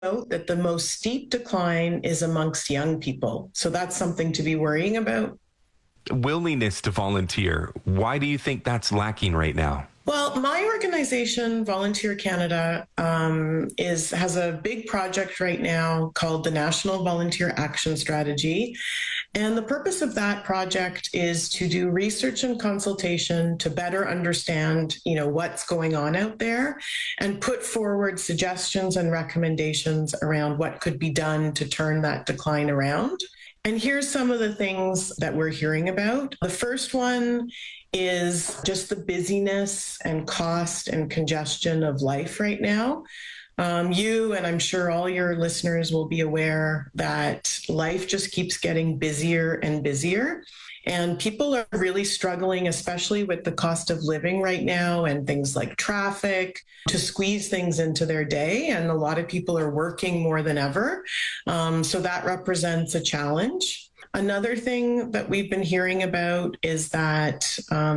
note that the most steep decline is amongst young people. So that's something to be worrying about. Willingness to volunteer. Why do you think that's lacking right now? Well, my organization, Volunteer Canada, has a big project right now called the National Volunteer Action Strategy. And the purpose of that project is to do research and consultation to better understand, what's going on out there and put forward suggestions and recommendations around what could be done to turn that decline around. And here's some of the things that we're hearing about. The first one is just the busyness and cost and congestion of life right now. You and I'm sure all your listeners will be aware that life just keeps getting busier and busier. And people are really struggling, especially with the cost of living right now and things like traffic, to squeeze things into their day. And a lot of people are working more than ever. So that represents a challenge. Another thing that we've been hearing about is that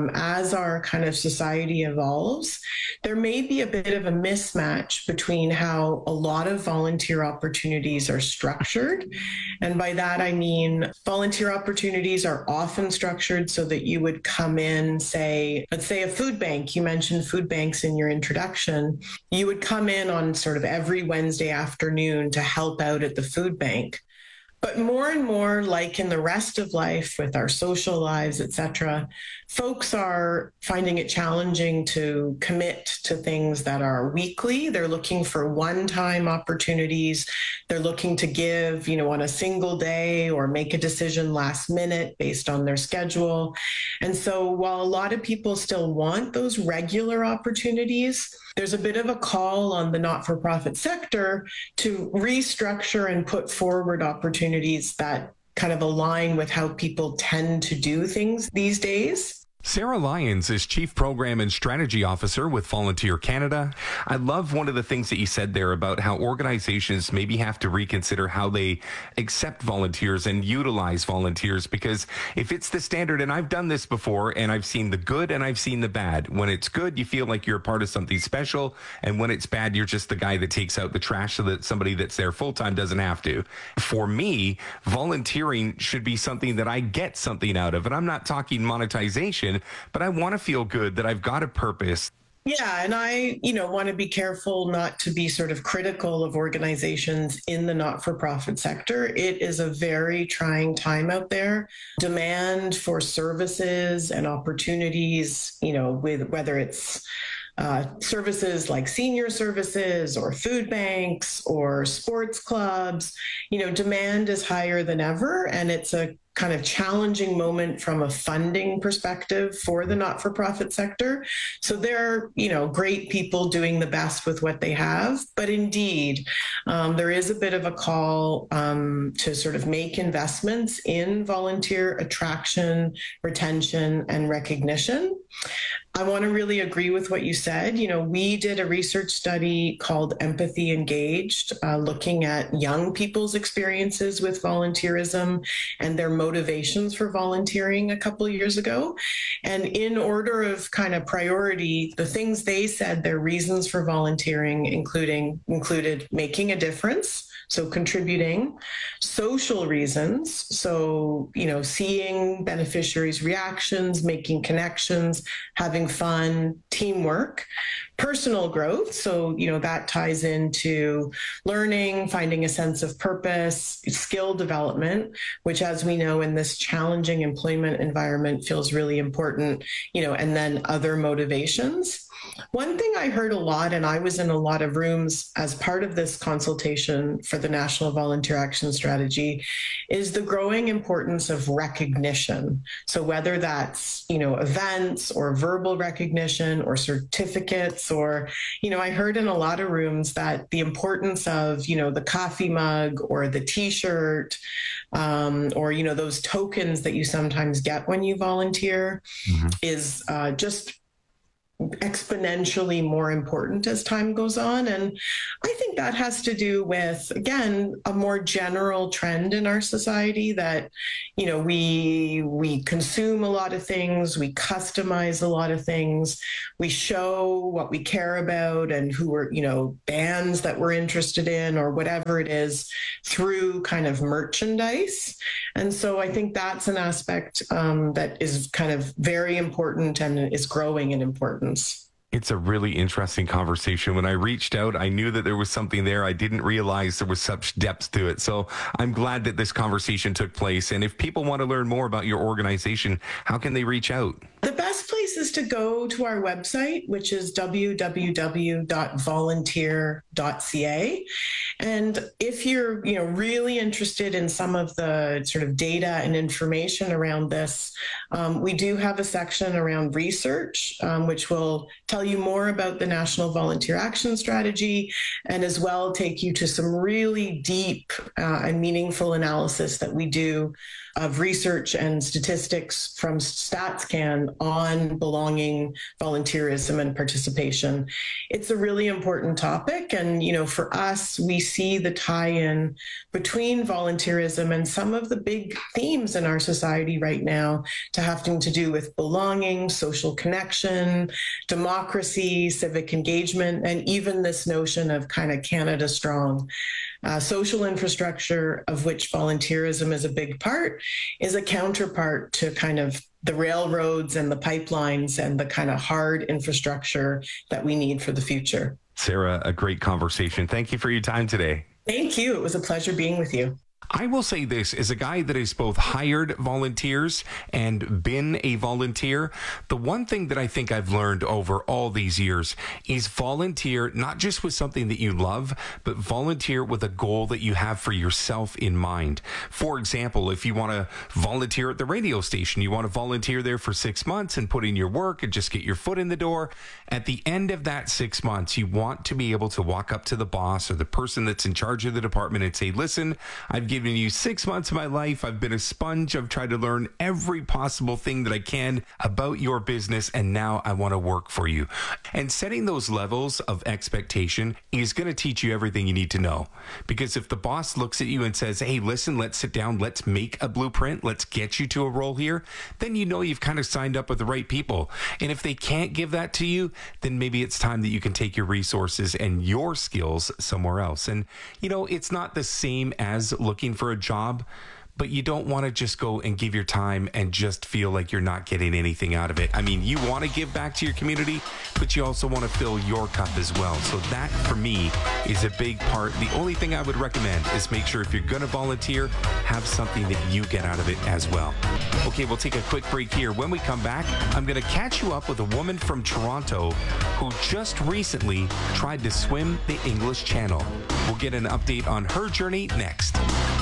as our kind of society evolves, there may be a bit of a mismatch between how a lot of volunteer opportunities are structured. And by that, I mean volunteer opportunities are often structured so that you would come in, let's say a food bank. You mentioned food banks in your introduction. You would come in on sort of every Wednesday afternoon to help out at the food bank. But more and more, like in the rest of life with our social lives, et cetera, folks are finding it challenging to commit to things that are weekly. They're looking for one-time opportunities. They're looking to give, on a single day or make a decision last minute based on their schedule. And so while a lot of people still want those regular opportunities, there's a bit of a call on the not-for-profit sector to restructure and put forward opportunities that kind of align with how people tend to do things these days. Sarah Lyons is Chief Program and Strategy Officer with Volunteer Canada. I love one of the things that you said there about how organizations maybe have to reconsider how they accept volunteers and utilize volunteers, because if it's the standard, and I've done this before, and I've seen the good and I've seen the bad. When it's good, you feel like you're a part of something special, and when it's bad, you're just the guy that takes out the trash so that somebody that's there full-time doesn't have to. For me, volunteering should be something that I get something out of, and I'm not talking monetization, but I want to feel good that I've got a purpose. Yeah, and I, want to be careful not to be sort of critical of organizations in the not-for-profit sector. It is a very trying time out there. Demand for services and opportunities, with whether it's services like senior services or food banks or sports clubs, demand is higher than ever, and it's a kind of challenging moment from a funding perspective for the not-for-profit sector. So there are, great people doing the best with what they have, but indeed, there is a bit of a call to sort of make investments in volunteer attraction, retention, and recognition. I want to really agree with what you said. We did a research study called Empathy Engaged, looking at young people's experiences with volunteerism and their motivations for volunteering a couple of years ago. And in order of kind of priority, the things they said their reasons for volunteering included making a difference, so contributing, social reasons, so, seeing beneficiaries' reactions, making connections, having fun, teamwork, personal growth. So, that ties into learning, finding a sense of purpose, skill development, which, as we know, in this challenging employment environment feels really important, and then other motivations. One thing I heard a lot, and I was in a lot of rooms as part of this consultation for the National Volunteer Action Strategy, is the growing importance of recognition. So whether that's, events or verbal recognition or certificates, or, I heard in a lot of rooms that the importance of, the coffee mug or the T-shirt, or, those tokens that you sometimes get when you volunteer is just exponentially more important as time goes on. And I think that has to do with, again, a more general trend in our society that, we consume a lot of things, we customize a lot of things, we show what we care about and who we're, bands that we're interested in or whatever it is through kind of merchandise. And so I think that's an aspect that is kind of very important and is growing in importance. It's a really interesting conversation. When I reached out, I knew that there was something there. I didn't realize there was such depth to it. So I'm glad that this conversation took place. And if people want to learn more about your organization, how can they reach out? The best place is to go to our website, which is www.volunteer.ca. And if you're, really interested in some of the sort of data and information around this, we do have a section around research, which will tell you more about the National Volunteer Action Strategy and as well take you to some really deep and meaningful analysis that we do of research and statistics from StatsCan on belonging, volunteerism, and participation. It's a really important topic. And, for us, we see the tie-in between volunteerism and some of the big themes in our society right now to having to do with belonging, social connection, democracy, civic engagement, and even this notion of kind of Canada Strong. Social infrastructure, of which volunteerism is a big part, is a counterpart to kind of the railroads and the pipelines and the kind of hard infrastructure that we need for the future. Sarah, a great conversation. Thank you for your time today. Thank you. It was a pleasure being with you. I will say this, as a guy that has both hired volunteers and been a volunteer, the one thing that I think I've learned over all these years is volunteer not just with something that you love, but volunteer with a goal that you have for yourself in mind. For example, if you want to volunteer at the radio station, you want to volunteer there for 6 months and put in your work and just get your foot in the door. At the end of that 6 months, you want to be able to walk up to the boss or the person that's in charge of the department and say, listen, I've given you 6 months of my life. I've been a sponge. I've tried to learn every possible thing that I can about your business, and now I want to work for you. And setting those levels of expectation is going to teach you everything you need to know. Because if the boss looks at you and says, hey, listen, let's sit down, let's make a blueprint, let's get you to a role here, then you know you've kind of signed up with the right people. And if they can't give that to you, then maybe it's time that you can take your resources and your skills somewhere else. And, it's not the same as looking for a job, but you don't want to just go and give your time and just feel like you're not getting anything out of it. I mean, you want to give back to your community, but you also want to fill your cup as well. So that, for me, is a big part. The only thing I would recommend is make sure if you're going to volunteer, have something that you get out of it as well. Okay, we'll take a quick break here. When we come back, I'm going to catch you up with a woman from Toronto who just recently tried to swim the English Channel. We'll get an update on her journey next.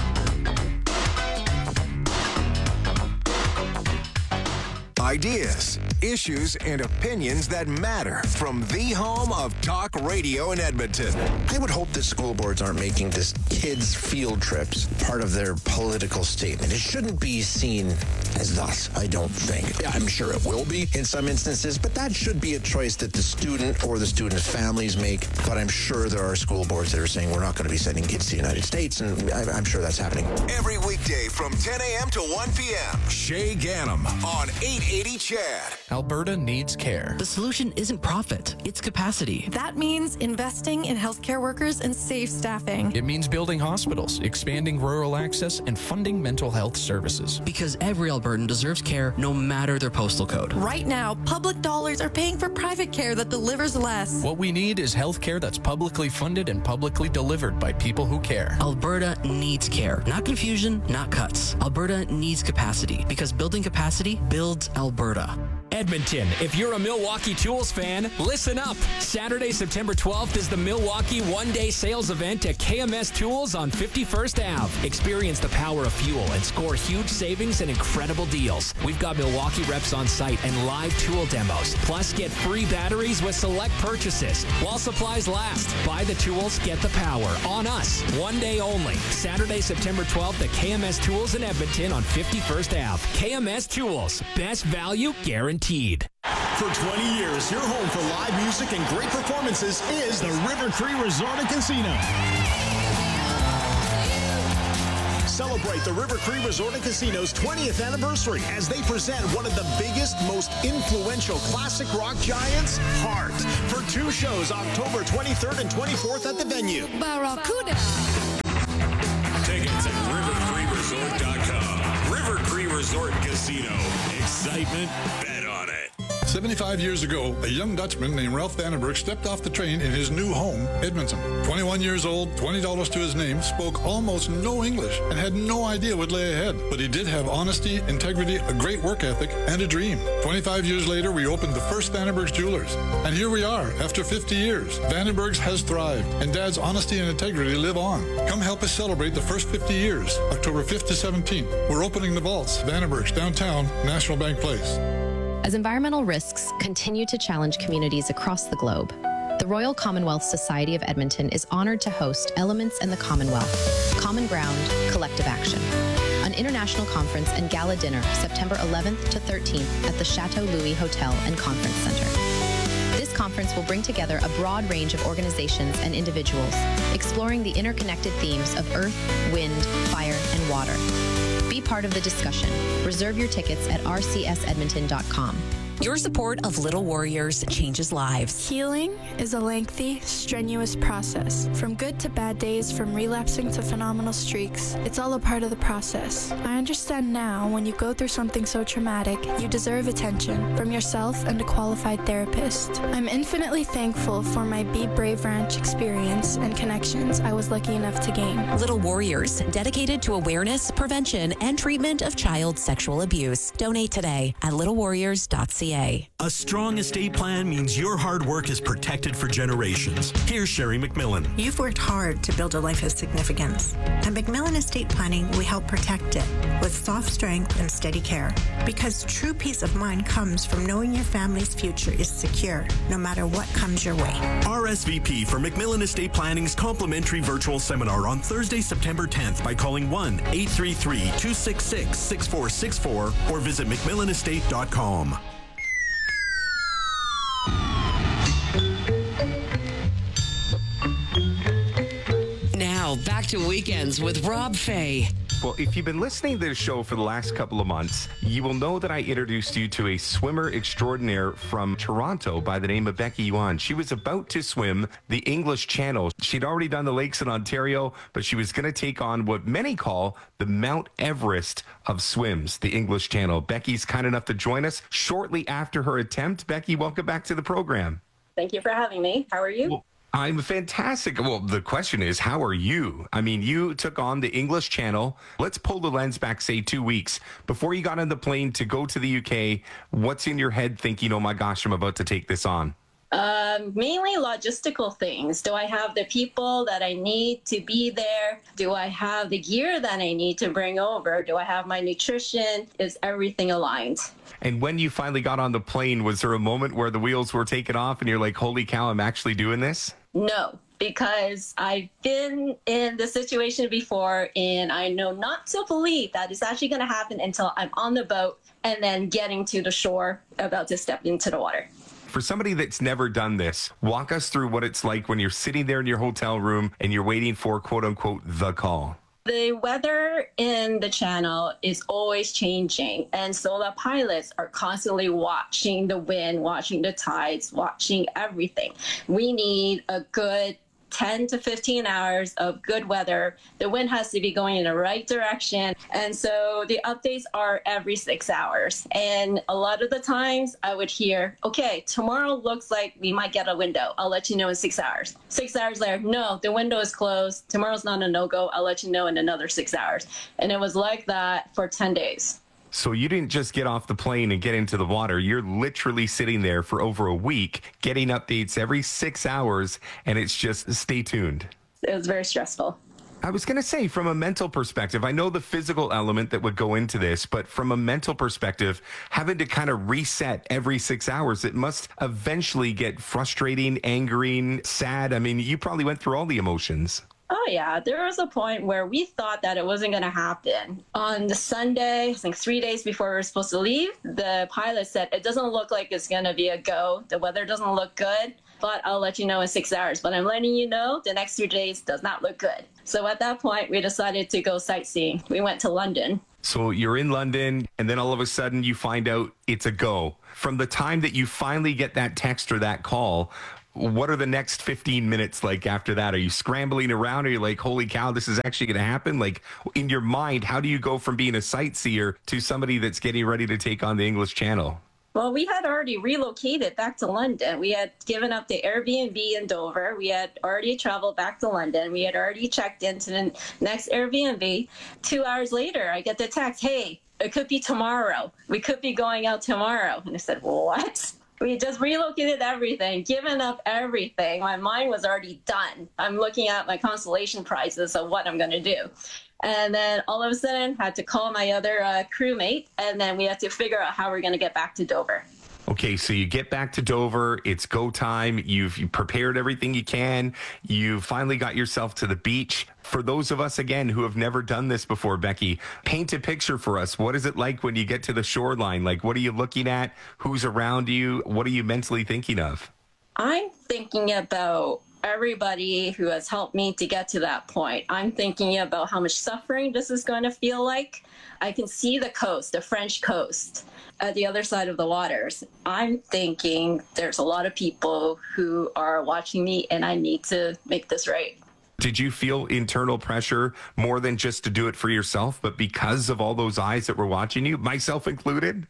Ideas, issues, and opinions that matter from the home of talk radio in Edmonton. I would hope that school boards aren't making this kids' field trips part of their political statement. It shouldn't be seen as thus, I don't think. I'm sure it will be in some instances, but that should be a choice that the student or the student's families make. But I'm sure there are school boards that are saying we're not going to be sending kids to the United States, and I'm sure that's happening. Every weekday from 10 a.m. to 1 p.m., Shay Gannam on 880 CHAD. Alberta needs care. The solution isn't profit, it's capacity. That means investing in healthcare workers and safe staffing. It means building hospitals, expanding rural access, and funding mental health services. Because every Albertan deserves care no matter their postal code. Right now, public dollars are paying for private care that delivers less. What we need is health care that's publicly funded and publicly delivered by people who care. Alberta needs care. Not confusion, not cuts. Alberta needs capacity because building capacity builds Alberta. Edmonton, if you're a Milwaukee Tools fan, listen up. Saturday, September 12th is the Milwaukee one-day sales event at KMS Tools on 51st Ave. Experience the power of fuel and score huge savings and incredible deals. We've got Milwaukee reps on site and live tool demos. Plus, get free batteries with select purchases. While supplies last, buy the tools, get the power. On us. One day only. Saturday, September 12th at KMS Tools in Edmonton on 51st Ave. KMS Tools. Best value guaranteed. For 20 years, your home for live music and great performances is the River Cree Resort and Casino. Celebrate the River Cree Resort and Casino's 20th anniversary as they present one of the biggest, most influential classic rock giants, Heart, for 2 shows October 23rd and 24th at the venue. Barracuda. Tickets at rivercreeresort.com. River Cree Resort Casino. Excitement, bet on it. 75 years ago, a young Dutchman named Ralph Vandenberg stepped off the train in his new home, Edmonton. 21 years old, $20 to his name, spoke almost no English, and had no idea what lay ahead. But he did have honesty, integrity, a great work ethic, and a dream. 25 years later, we opened the first Vandenberg's Jewelers. And here we are, after 50 years. Vandenberg's has thrived, and Dad's honesty and integrity live on. Come help us celebrate the first 50 years, October 5th to 17th. We're opening the vaults, Vandenberg's, downtown, National Bank Place. As environmental risks continue to challenge communities across the globe, the Royal Commonwealth Society of Edmonton is honored to host Elements in the Commonwealth, Common Ground, Collective Action, an international conference and gala dinner September 11th to 13th at the Chateau Louis Hotel and Conference Center. This conference will bring together a broad range of organizations and individuals, exploring the interconnected themes of earth, wind, fire, and water. Be part of the discussion. Reserve your tickets at rcsedmonton.com. Your support of Little Warriors changes lives. Healing is a lengthy, strenuous process. From good to bad days, from relapsing to phenomenal streaks, it's all a part of the process. I understand now when you go through something so traumatic, you deserve attention from yourself and a qualified therapist. I'm infinitely thankful for my Be Brave Ranch experience and connections I was lucky enough to gain. Little Warriors, dedicated to awareness, prevention, and treatment of child sexual abuse. Donate today at littlewarriors.ca. A strong estate plan means your hard work is protected for generations. Here's Sherry McMillan. You've worked hard to build a life of significance. At McMillan Estate Planning, we help protect it with soft strength and steady care. Because true peace of mind comes from knowing your family's future is secure, no matter what comes your way. RSVP for McMillan Estate Planning's complimentary virtual seminar on Thursday, September 10th by calling 1-833-266-6464 or visit McMillanestate.com. Now, back to Weekends with Rob Fay. Well, if you've been listening to the show for the last couple of months, you will know that I introduced you to a swimmer extraordinaire from Toronto by the name of Becky Yuan. She was about to swim the English Channel. She'd already done the lakes in Ontario, but she was going to take on what many call the Mount Everest of swims, the English Channel. Becky's kind enough to join us shortly after her attempt. Becky, welcome back to the program. Thank you for having me. How are you? Well, I'm fantastic. Well, the question is, how are you? I mean, you took on the English Channel. Let's pull the lens back, say, 2 weeks. Before you got on the plane to go to the UK, what's in your head thinking, oh my gosh, I'm about to take this on? Mainly logistical things. Do I have the people that I need to be there? Do I have the gear that I need to bring over? Do I have my nutrition? Is everything aligned? And when you finally got on the plane, was there a moment where the wheels were taken off and you're like, holy cow, I'm actually doing this? No, because I've been in this situation before, and I know not to believe that it's actually going to happen until I'm on the boat and then getting to the shore, about to step into the water. For somebody that's never done this, walk us through what it's like when you're sitting there in your hotel room and you're waiting for, quote unquote, the call. The weather in the channel is always changing, and so the pilots are constantly watching the wind, watching the tides, watching everything. We need a good 10 to 15 hours of good weather. The wind has to be going in the right direction. And so the updates are every 6 hours. And a lot of the times I would hear, okay, tomorrow looks like we might get a window. I'll let you know in 6 hours. 6 hours later, no, the window is closed. Tomorrow's not a no-go. I'll let you know in another 6 hours. And it was like that for 10 days. So you didn't just get off the plane and get into the water. You're literally sitting there for over a week, getting updates every 6 hours, and it's just stay tuned. It was very stressful. I was going to say, from a mental perspective, I know the physical element that would go into this, but from a mental perspective, having to kind of reset every 6 hours, it must eventually get frustrating, angering, sad. I mean, you probably went through all the emotions. Oh, yeah. There was a point where we thought that it wasn't going to happen. On the Sunday, I think 3 days before we were supposed to leave, the pilot said, it doesn't look like it's going to be a go. The weather doesn't look good, but I'll let you know in 6 hours. But I'm letting you know the next 3 days does not look good. So at that point, we decided to go sightseeing. We went to London. So you're in London, and then all of a sudden you find out it's a go. From the time that you finally get that text or that call, what are the next 15 minutes like after that? Are you scrambling around? Are you like, holy cow, this is actually going to happen? Like, in your mind, how do you go from being a sightseer to somebody that's getting ready to take on the English Channel? Well, we had already relocated back to London. We had given up the Airbnb in Dover. We had already traveled back to London. We had already checked into the next Airbnb. 2 hours later, I get the text, hey, it could be tomorrow. We could be going out tomorrow. And I said, what? We just relocated everything, given up everything. My mind was already done. I'm looking at my consolation prizes of what I'm going to do. And then all of a sudden, had to call my other crewmate, and then we had to figure out how we're going to get back to Dover. Okay, so you get back to Dover, it's go time, you've prepared everything you can, you finally got yourself to the beach. For those of us, again, who have never done this before, Becky, paint a picture for us. What is it like when you get to the shoreline? Like, what are you looking at? Who's around you? What are you mentally thinking of? I'm thinking about everybody who has helped me to get to that point. I'm thinking about how much suffering this is going to feel like. I can see the coast, the French coast, at the other side of the waters. I'm thinking there's a lot of people who are watching me, and I need to make this right. Did you feel internal pressure more than just to do it for yourself, but because of all those eyes that were watching you, myself included?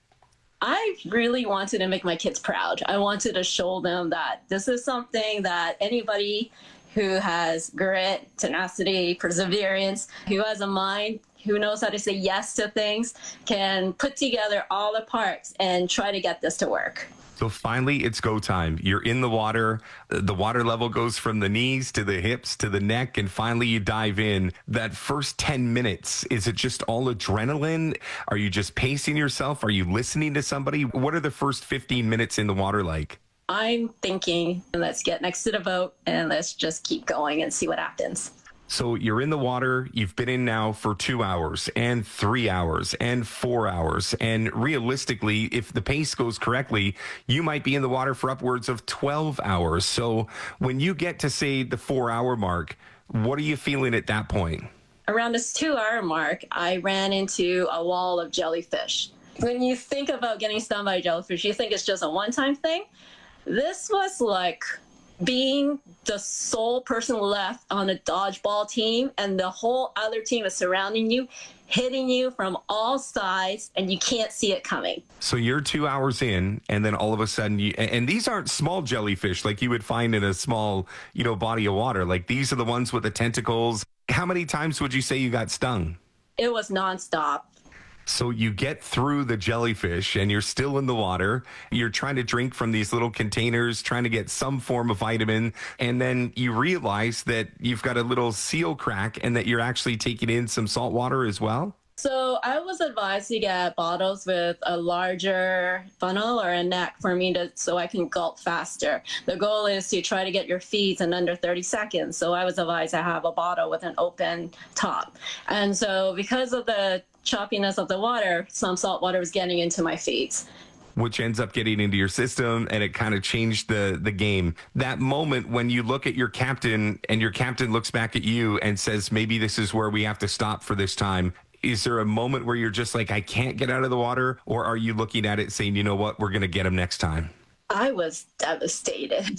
I really wanted to make my kids proud. I wanted to show them that this is something that anybody who has grit, tenacity, perseverance, who has a mind, who knows how to say yes to things, can put together all the parts and try to get this to work. So finally, it's go time. You're in the water. The water level goes from the knees to the hips to the neck, and finally you dive in. That first 10 minutes, is it just all adrenaline? Are you just pacing yourself? Are you listening to somebody? What are the first 15 minutes in the water like? I'm thinking, let's get next to the boat and let's just keep going and see what happens. So you're in the water, you've been in now for 2 hours and 3 hours and 4 hours. And realistically, if the pace goes correctly, you might be in the water for upwards of 12 hours. So when you get to, say, the 4-hour mark, what are you feeling at that point? Around this 2-hour mark, I ran into a wall of jellyfish. When you think about getting stung by a jellyfish, you think it's just a one-time thing. This was like being the sole person left on a dodgeball team, and the whole other team is surrounding you, hitting you from all sides, and you can't see it coming. So you're 2 hours in, and then all of a sudden, and these aren't small jellyfish like you would find in a small, body of water. Like, these are the ones with the tentacles. How many times would you say you got stung? It was nonstop. So you get through the jellyfish and you're still in the water. You're trying to drink from these little containers, trying to get some form of vitamin. And then you realize that you've got a little seal crack and that you're actually taking in some salt water as well. So I was advised to get bottles with a larger funnel or a neck for me so I can gulp faster. The goal is to try to get your feeds in under 30 seconds. So I was advised to have a bottle with an open top. And so because of the choppiness of the water, some salt water was getting into my feeds, which ends up getting into your system, and it kind of changed the game. That moment when you look at your captain and your captain looks back at you and says, maybe this is where we have to stop for this time. Is there a moment where you're just like, I can't get out of the water? Or are you looking at it saying, you know what, we're going to get him next time? I was devastated.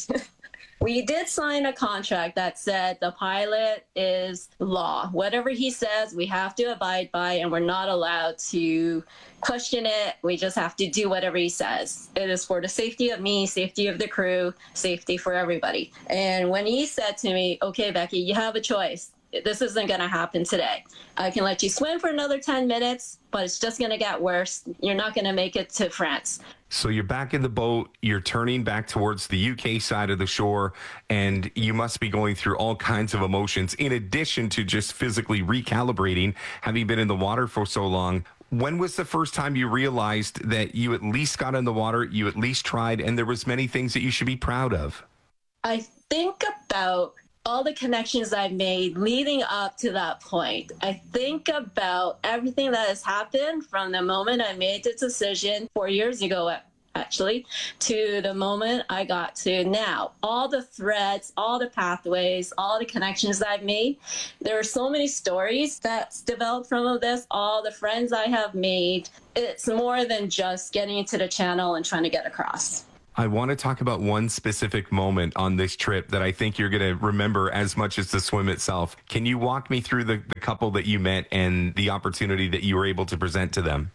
We did sign a contract that said the pilot is law. Whatever he says, we have to abide by, and we're not allowed to question it. We just have to do whatever he says. It is for the safety of me, safety of the crew, safety for everybody. And when he said to me, okay, Becky, you have a choice. This isn't going to happen today. I can let you swim for another 10 minutes, but it's just going to get worse. You're not going to make it to France. So you're back in the boat, you're turning back towards the UK side of the shore, and you must be going through all kinds of emotions, in addition to just physically recalibrating, having been in the water for so long. When was the first time you realized that you at least got in the water, you at least tried, and there was many things that you should be proud of? I think about all the connections I've made leading up to that point. I think about everything that has happened from the moment I made the decision 4 years ago, actually, to the moment I got to now. All the threads, all the pathways, all the connections I've made. There are so many stories that's developed from all this, all the friends I have made. It's more than just getting into the channel and trying to get across. I want to talk about one specific moment on this trip that I think you're going to remember as much as the swim itself. Can you walk me through the couple that you met and the opportunity that you were able to present to them?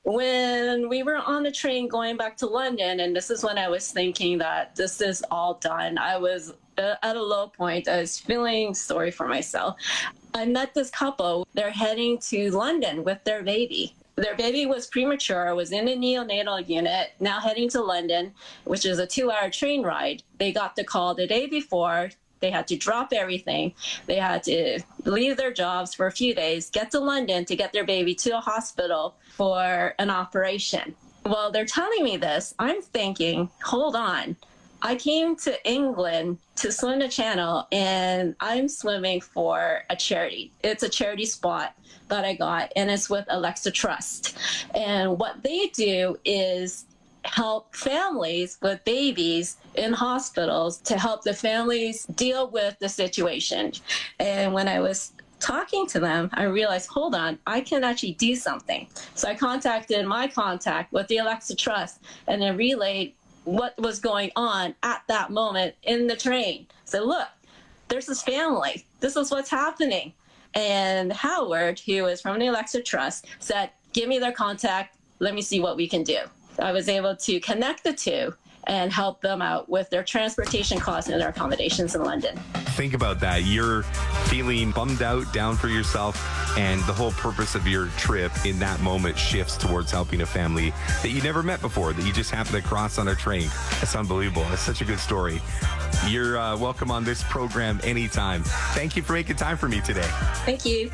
When we were on the train going back to London, and this is when I was thinking that this is all done, I was at a low point. I was feeling sorry for myself. I met this couple. They're heading to London with their baby. Their baby was premature, was in a neonatal unit, now heading to London, which is a 2-hour train ride. They got the call the day before. They had to drop everything. They had to leave their jobs for a few days, get to London to get their baby to a hospital for an operation. While they're telling me this, I'm thinking, hold on. I came to England to swim the channel, and I'm swimming for a charity. It's a charity spot that I got, and it's with Alexa Trust. And what they do is help families with babies in hospitals to help the families deal with the situation. And when I was talking to them, I realized, hold on, I can actually do something. So I contacted my contact with the Alexa Trust and then relayed what was going on at that moment in the train. So look, there's this family. This is what's happening. And Howard, who is from the Alexa Trust, said, give me their contact. Let me see what we can do. I was able to connect the two and help them out with their transportation costs and their accommodations in London. Think about that. You're feeling bummed out, down for yourself, and the whole purpose of your trip in that moment shifts towards helping a family that you never met before, that you just happened to cross on a train. That's unbelievable. That's such a good story. You're welcome on this program anytime. Thank you for making time for me today. Thank you.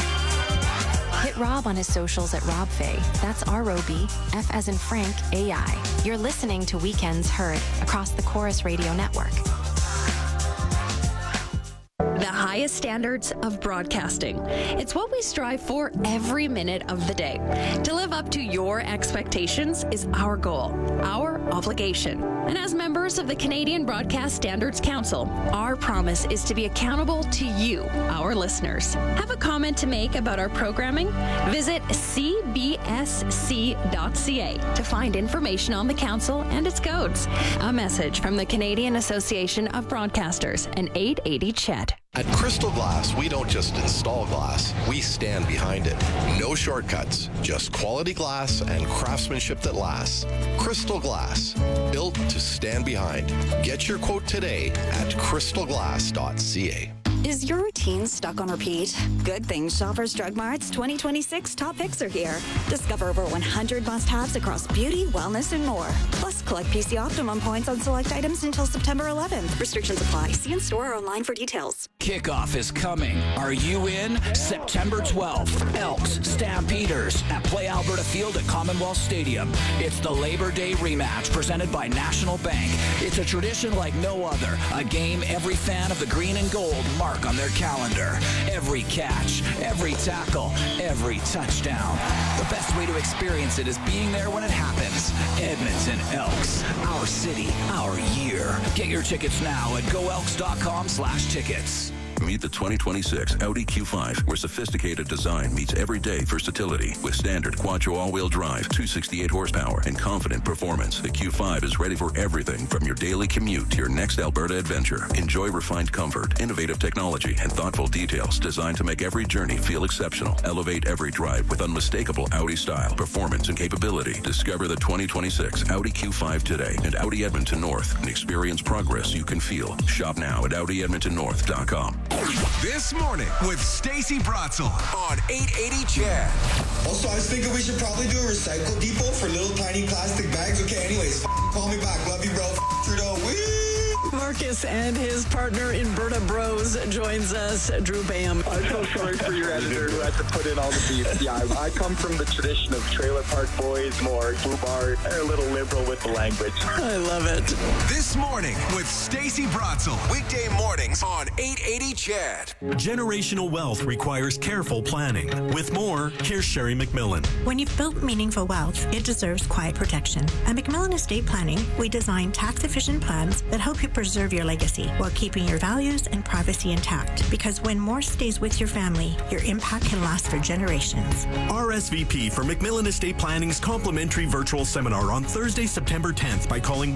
Hit Rob on his socials at Rob Fay. That's R-O-B, F as in Frank, A-I. You're listening to Weekends Heard across the Chorus Radio Network. The highest standards of broadcasting. It's what we strive for every minute of the day. To live up to your expectations is our goal, our obligation. And as members of the Canadian Broadcast Standards Council, our promise is to be accountable to you, our listeners. Have a comment to make about our programming? Visit cbsc.ca to find information on the council and its codes. A message from the Canadian Association of Broadcasters and 880 CHED. At Crystal Glass, we don't just install glass, we stand behind it. No shortcuts, just quality glass and craftsmanship that lasts. Crystal Glass, built to stand behind. Get your quote today at crystalglass.ca. Is your routine stuck on repeat? Good things Shoppers Drug Mart's 2026 top picks are here. Discover over 100 must-haves across beauty, wellness, and more. Plus, collect PC Optimum points on select items until September 11th. Restrictions apply. See in store or online for details. Kickoff is coming. Are you in? September 12th. Elks, Stampeders at Play Alberta Field at Commonwealth Stadium. It's the Labor Day rematch presented by National Bank. It's a tradition like no other. A game every fan of the green and gold mark on their calendar. Every catch, every tackle, every touchdown. The best way to experience it is being there when it happens. Edmonton Elks, our city, our year. Get your tickets now at goelks.com/tickets. Meet the 2026 Audi Q5, where sophisticated design meets everyday versatility. With standard Quattro all-wheel drive, 268 horsepower, and confident performance, the Q5 is ready for everything from your daily commute to your next Alberta adventure. Enjoy refined comfort, innovative technology, and thoughtful details designed to make every journey feel exceptional. Elevate every drive with unmistakable Audi style, performance, and capability. Discover the 2026 Audi Q5 today at Audi Edmonton North and experience progress you can feel. Shop now at AudiEdmontonNorth.com. This morning with Stacey Bratzel on 880 CHED. Also, I was thinking we should probably do a recycle depot for little tiny plastic bags. Okay, anyways, call me back. Love you, bro. Trudeau. Woo! Marcus and his partner in Berta Bros joins us, Drew Bam. I'm so sorry for your editor who had to put in all the beef. Yeah, I come from the tradition of Trailer Park Boys, more Boobar, a little liberal with the language. I love it. This Morning with Stacey Bratzel. Weekday mornings on 880 CHED. Generational wealth requires careful planning. With more, here's Sherry McMillan. When you've built meaningful wealth, it deserves quiet protection. At McMillan Estate Planning, we design tax-efficient plans that help you preserve your legacy while keeping your values and privacy intact. Because when more stays with your family, your impact can last for generations. RSVP for McMillan Estate Planning's complimentary virtual seminar on Thursday, September 10th by calling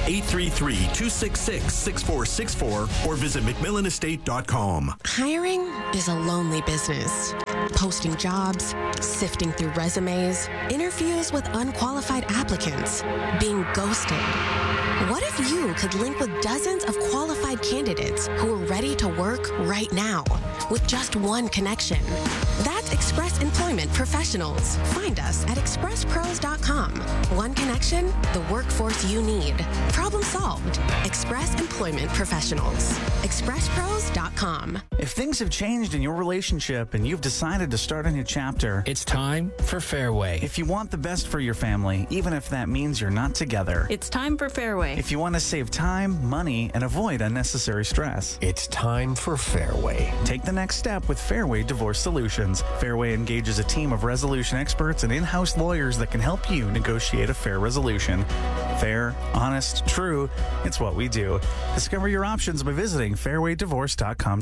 1-833-266-6464 or visit McMillanestate.com. Hiring is a lonely business. Posting jobs, sifting through resumes, interviews with unqualified applicants, being ghosted. What if you could link with dozens of qualified candidates who are ready to work right now with just one connection? That's Express Employment Professionals. Find us at expresspros.com. One connection, the workforce you need. Problem solved. Express Employment Professionals. expresspros.com. If things have changed in your relationship and you've decided to start a new chapter, it's time for Fairway. If you want the best for your family, even if that means you're not together, it's time for Fairway. If you want to save time, money, and avoid unnecessary stress, it's time for Fairway. Take the next step with Fairway Divorce Solutions. Fairway engages a team of resolution experts and in-house lawyers that can help you negotiate a fair resolution. Fair, honest, true, it's what we do. Discover your options by visiting fairwaydivorce.com